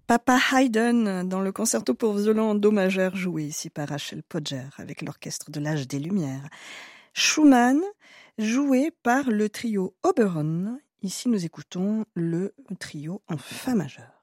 Papa Haydn dans le concerto pour violon en do majeur joué ici par Rachel Podger avec l'orchestre de l'Âge des Lumières. Schumann joué par le trio Oberon. Ici nous écoutons le trio en fa majeur.